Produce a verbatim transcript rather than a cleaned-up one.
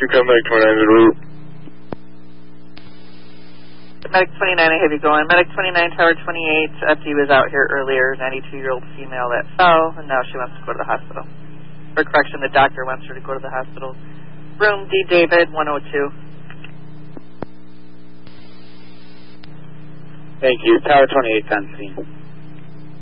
you come back twenty-nine to the route. Medic twenty-nine, I have you going. Medic twenty-nine, Tower twenty-eight, F D was out here earlier, ninety-two-year-old female that fell, and now she wants to go to the hospital. For correction, the doctor wants her to go to the hospital. Room D. David, one oh two. Thank you. Tower twenty-eight, on scene.